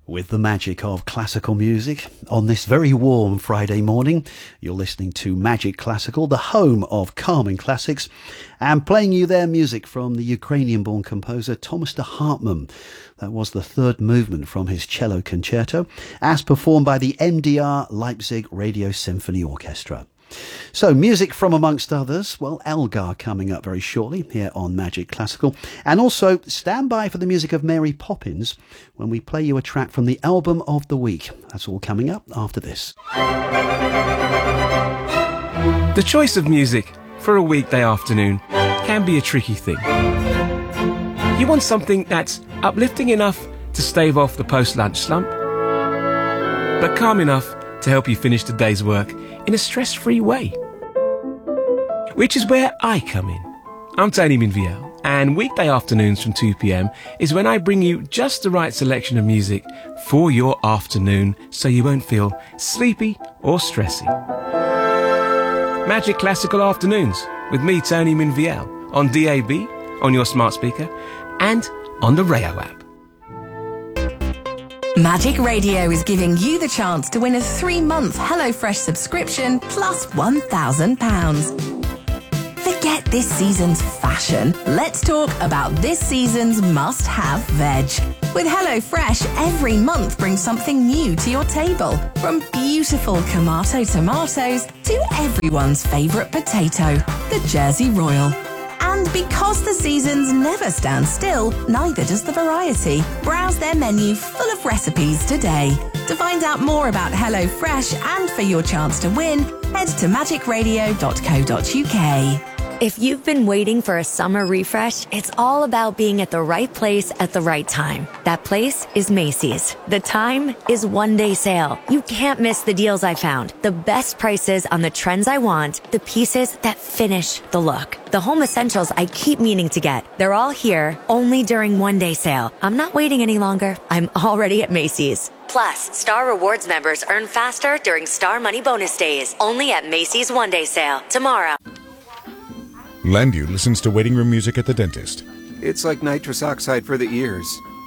With the magic of classical music on this very warm Friday morning, you're listening to Magic Classical, the home of calming classics, and playing you their music from the Ukrainian-born composer Thomas de Hartmann. That was the third movement from his cello concerto, as performed by the MDR Leipzig Radio Symphony Orchestra. So, music from amongst others, well, Elgar coming up very shortly here on Magic Classical. And also, stand by for the music of Mary Poppins when we play you a track from the album of the week. That's all coming up after this. The choice of music for a weekday afternoon can be a tricky thing. You want something that's uplifting enough to stave off the post-lunch slump, but calm enough to help you finish the day's work in a stress-free way. Which is where I come in. I'm Tony Minviel, and weekday afternoons from 2 p.m. is when I bring you just the right selection of music for your afternoon so you won't feel sleepy or stressy. Magic Classical Afternoons with me, Tony Minviel, on DAB, on your smart speaker, and on the Rayo app. Magic Radio is giving you the chance to win a 3-month HelloFresh subscription plus £1,000. Forget this season's fashion. Let's talk about this season's must-have veg. With HelloFresh, every month brings something new to your table. From beautiful Kamato tomatoes to everyone's favourite potato, the Jersey Royal. And because the seasons never stand still, neither does the variety. Browse their menu full of recipes today. To find out more about HelloFresh and for your chance to win, head to magicradio.co.uk. If you've been waiting for a summer refresh, it's all about being at the right place at the right time. That place is Macy's. The time is one-day sale. You can't miss the deals I found, the best prices on the trends I want, the pieces that finish the look. The home essentials I keep meaning to get. They're all here, only during one-day sale. I'm not waiting any longer. I'm already at Macy's. Plus, Star Rewards members earn faster during Star Money Bonus Days. Only at Macy's one-day sale. Tomorrow. Landview listens to waiting room music at the dentist. It's like nitrous oxide for the ears.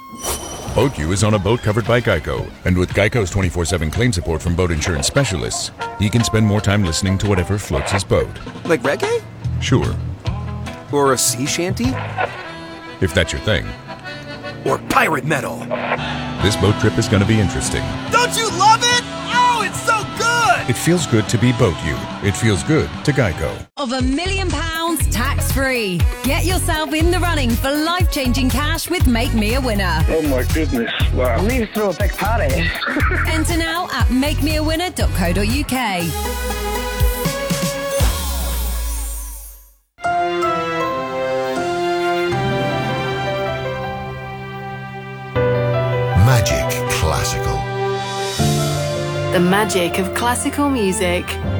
BoatU is on a boat covered by Geico, and with Geico's 24/7 claim support from boat insurance specialists, he can spend more time listening to whatever floats his boat. Like reggae? Sure. Or a sea shanty? If that's your thing. Or pirate metal? This boat trip is going to be interesting. Don't you love it? Oh, it's so good! It feels good to be BoatU. It feels good to Geico. Of £1 million tax-free. Get yourself in the running for life-changing cash with Make Me a Winner. Oh my goodness, wow. We need to throw a big party. Enter now at makemeawinner.co.uk. Magic Classical. The magic of classical music.